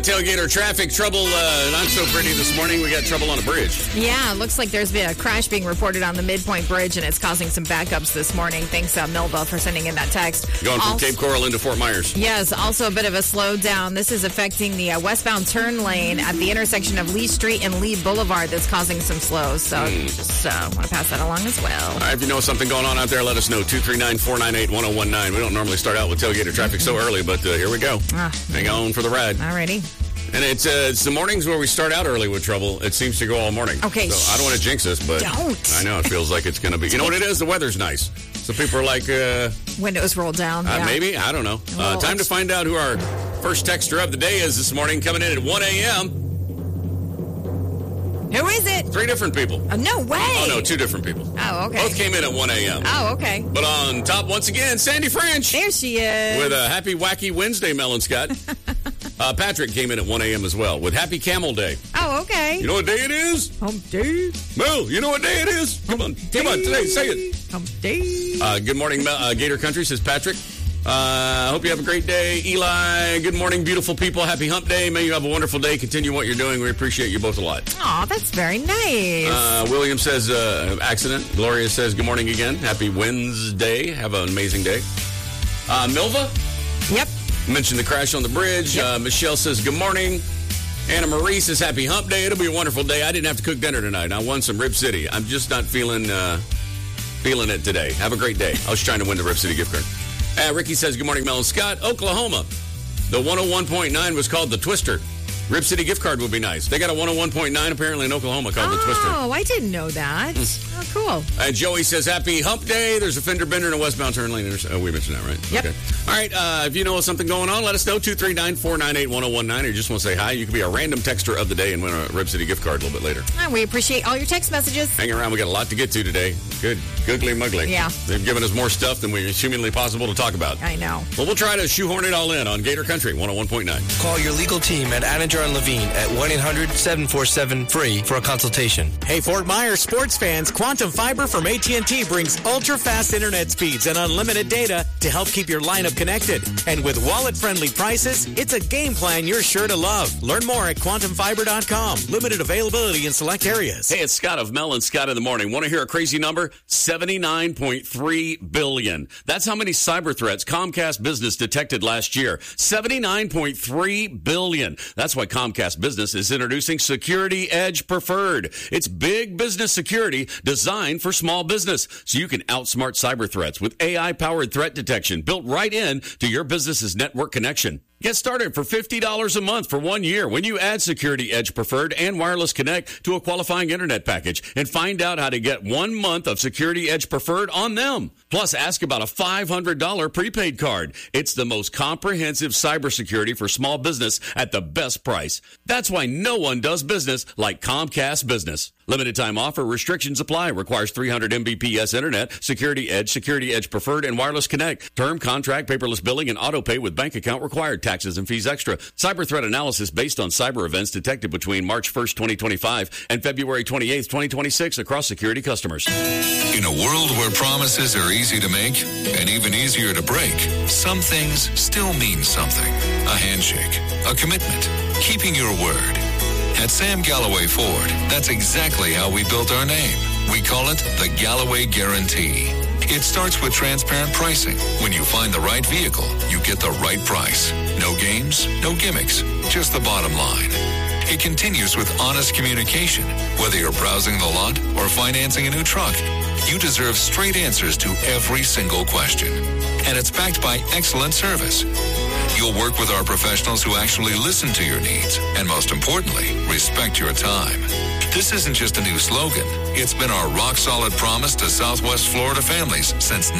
Tailgater traffic trouble, not so pretty this morning. We got trouble on a bridge. Yeah, it looks like there's been a crash being reported on the Midpoint Bridge, and it's causing some backups this morning. Thanks, Milva, for sending in that text. Going from Cape Coral into Fort Myers. Yes, also a bit of a slowdown. This is affecting the westbound turn lane at the intersection of Lee Street and Lee Boulevard that's causing some slows. So just want to pass that along as well. All right, if you know something going on out there, let us know. 239-498-1019. We don't normally start out with tailgater traffic so early, but here we go. Hang on for the ride. Alrighty. And it's the mornings where we start out early with trouble. It seems to go all morning. Okay. So I don't want to jinx this, but don't. I know it feels like it's going to be. You know what it is? The weather's nice. So people are like... windows rolled down. Yeah. Maybe. I don't know. Time to find out who our first texter of the day is this morning, coming in at 1 a.m. Who is it? 3 different people. No way. Oh, no, 2 different people. Oh, okay. Both came in at 1 a.m. Oh, okay. But on top, once again, Sandy French. There she is. With a happy, wacky Wednesday, Mel and Scott. Patrick came in at 1 a.m. as well with Happy Camel Day. Oh, okay. You know what day it is? Hump day. Mel, you know what day it is? Come on, today, say it. Hump day. Good morning, Gator Country, says Patrick. Hope you have a great day. Eli, good morning, beautiful people. Happy Hump Day. May you have a wonderful day. Continue what you're doing. We appreciate you both a lot. Aw, that's very nice. William says, accident. Gloria says, good morning again. Happy Wednesday. Have an amazing day. Milva? Yep. Mentioned the crash on the bridge. Yep. Michelle says, good morning. Anna Marie says, happy Hump Day. It'll be a wonderful day. I didn't have to cook dinner tonight. I won some Rib City. I'm just not feeling it today. Have a great day. I was trying to win the Rib City gift card. Ricky says, good morning, Mel and Scott. Oklahoma. The 101.9 was called the Twister. Rib City gift card would be nice. They got a 101.9 apparently in Oklahoma called the Twister. Oh, I didn't know that. Oh, cool. And Joey says, happy Hump Day. There's a fender bender and a westbound turn lane. We mentioned that, right? Yep. Okay. All right. If you know something going on, let us know. 239-498-1019. Or you just want to say hi. You could be a random texter of the day and win a Rib City gift card a little bit later. And we appreciate all your text messages. Hang around. We got a lot to get to today. Good. Googly muggly. Yeah. They've given us more stuff than we humanly possible to talk about. I know. Well, we'll try to shoehorn it all in on Gator Country 101.9. Call your legal team at Anajar and Levine at 1-800-747-FREE for a consultation. Hey, Fort Myers sports fans, Quantum Fiber from AT&T brings ultra-fast internet speeds and unlimited data to help keep your lineup connected. And with wallet-friendly prices, it's a game plan you're sure to love. Learn more at quantumfiber.com. Limited availability in select areas. Hey, it's Scott of Mel and Scott in the Morning. Want to hear a crazy number? 79.3 billion. That's how many cyber threats Comcast Business detected last year. 79.3 billion. That's why Comcast Business is introducing Security Edge Preferred. It's big business security designed for small business, so you can outsmart cyber threats with AI-powered threat detection built right in to your business's network connection. Get started for $50 a month for 1 year when you add Security Edge Preferred and Wireless Connect to a qualifying internet package, and find out how to get 1 month of Security Edge Preferred on them. Plus, ask about a $500 prepaid card. It's the most comprehensive cybersecurity for small business at the best price. That's why no one does business like Comcast Business. Limited time offer. Restrictions apply. Requires 300 Mbps internet, Security Edge Preferred, and Wireless Connect. Term, contract, paperless billing, and auto pay with bank account required. Taxes and fees extra. Cyber threat analysis based on cyber events detected between March 1st, 2025 and February 28th, 2026 across security customers. In a world where promises are easy to make and even easier to break, some things still mean something. A handshake, a commitment, keeping your word. At Sam Galloway Ford, that's exactly how we built our name. We call it the Galloway Guarantee. It starts with transparent pricing. When you find the right vehicle, you get the right price. No games, no gimmicks, just the bottom line. It continues with honest communication. Whether you're browsing the lot or financing a new truck, you deserve straight answers to every single question. And it's backed by excellent service. You'll work with our professionals who actually listen to your needs and, most importantly, respect your time. This isn't just a new slogan. It's been our rock-solid promise to Southwest Florida families since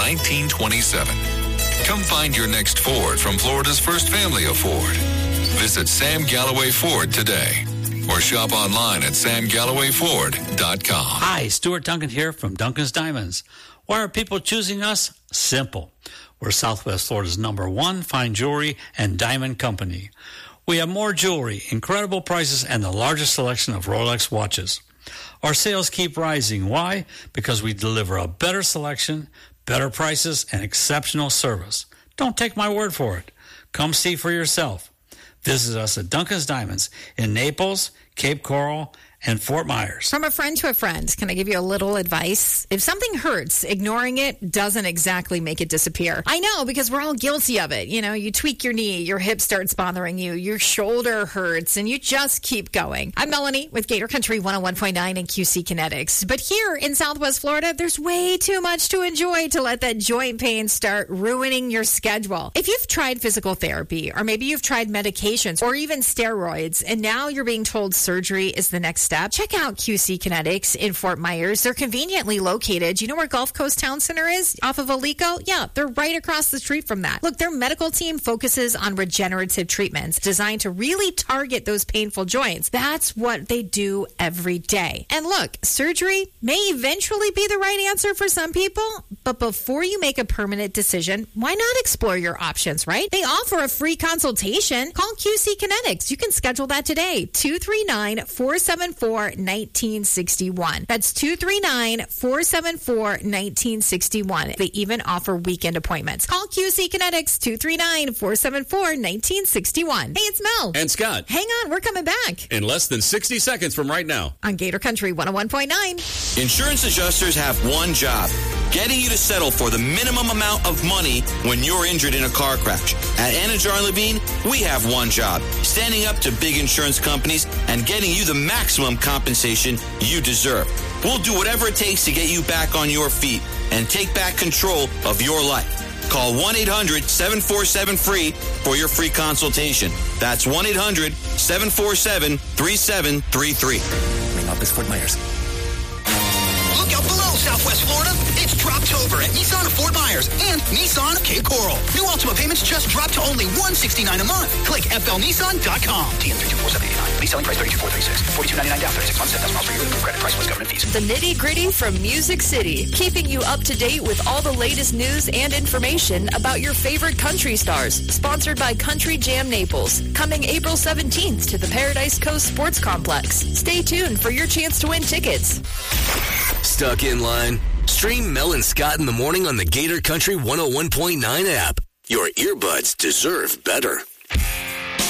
1927. Come find your next Ford from Florida's first family of Ford. Visit Sam Galloway Ford today or shop online at samgallowayford.com. Hi, Stuart Duncan here from Duncan's Diamonds. Why are people choosing us? Simple. We're Southwest Florida's #1 fine jewelry and diamond company. We have more jewelry, incredible prices, and the largest selection of Rolex watches. Our sales keep rising. Why? Because we deliver a better selection, better prices, and exceptional service. Don't take my word for it. Come see for yourself. Visit us at Duncan's Diamonds in Naples, Cape Coral, and Fort Myers. From a friend to a friend, can I give you a little advice? If something hurts, ignoring it doesn't exactly make it disappear. I know, because we're all guilty of it. You know, you tweak your knee, your hip starts bothering you, your shoulder hurts, and you just keep going. I'm Melanie with Gator Country 101.9 and QC Kinetics. But here in Southwest Florida, there's way too much to enjoy to let that joint pain start ruining your schedule. If you've tried physical therapy, or maybe you've tried medications, or even steroids, and now you're being told surgery is the next step, check out QC Kinetics in Fort Myers. They're conveniently located. Do you know where Gulf Coast Town Center is? Off of Alico? Yeah, they're right across the street from that. Look, their medical team focuses on regenerative treatments designed to really target those painful joints. That's what they do every day. And look, surgery may eventually be the right answer for some people, but before you make a permanent decision, why not explore your options, right? They offer a free consultation. Call QC Kinetics. You can schedule that today. 239-474-1961. That's 239-474-1961. They even offer weekend appointments. Call QC Kinetics, 239-474-1961. Hey, it's Mel. And Scott. Hang on, we're coming back. In less than 60 seconds from right now. On Gator Country 101.9. Insurance adjusters have one job: getting you to settle for the minimum amount of money when you're injured in a car crash. At Anajar and Levine, we have one job: standing up to big insurance companies and getting you the maximum compensation you deserve. We'll do whatever it takes to get you back on your feet and take back control of your life. Call 1-800-747-FREE for your free consultation. That's 1-800-747-3733. Main office, Fort Myers. Look out below, Southwest Florida. It's Droptober at Nissan of Fort Myers and Nissan of Cape Coral. New Altima payments just dropped to only $169 a month. Click flnissan.com. TN 324789. Lease selling price $32,436. $42.99 down. 36 months. 10,000 miles per year. Approved credit price plus government fees. The nitty-gritty from Music City, keeping you up to date with all the latest news and information about your favorite country stars. Sponsored by Country Jam Naples. Coming April 17th to the Paradise Coast Sports Complex. Stay tuned for your chance to win tickets. Stuck in line? Stream Mel and Scott in the morning on the Gator Country 101.9 app. Your earbuds deserve better.